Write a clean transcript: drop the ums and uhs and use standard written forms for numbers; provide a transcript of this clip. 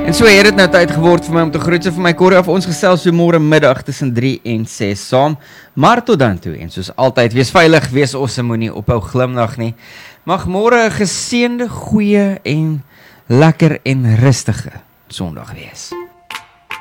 En so het dit nou tyd geword vir my om te groet so vir my Corrie af ons gesels so môre middag tussen 3 en 6 saam. Maar tot dan toe en soos altyd, wees veilig, wees awesome, moenie ophou glimlag nie. Mag môre 'n geseënde, goeie en lekker en rustige Sondag wees.